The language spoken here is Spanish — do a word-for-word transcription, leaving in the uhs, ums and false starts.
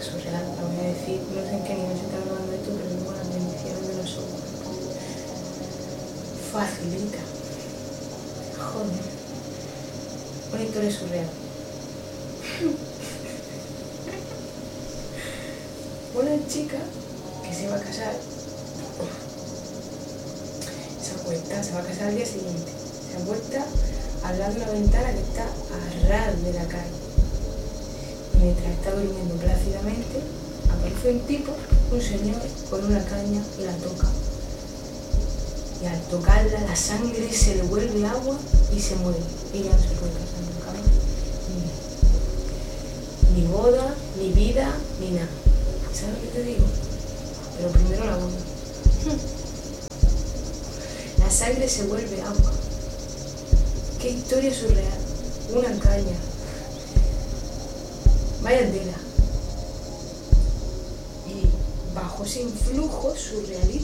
surreal. La voy a decir, no sé en qué nivel se está grabando esto, pero tengo las bendiciones de los ojos. Facilita. Joder. Una historia surreal. Una chica que se va a casar, se acuesta, se va a casar al día siguiente. Se acuesta al lado de una ventana que está a ras de la calle. Y mientras está durmiendo plácidamente, aparece un tipo, un señor, con una caña y la toca. Y al tocarla, la sangre se le vuelve agua y se muere. Ella no se puede casar nunca más. Ni, ni boda, ni vida, ni nada. ¿Sabes lo que te digo? Pero primero la boda. La sangre se vuelve agua. Qué historia surreal. Una caña. Vaya tela. Y bajo ese influjo surrealista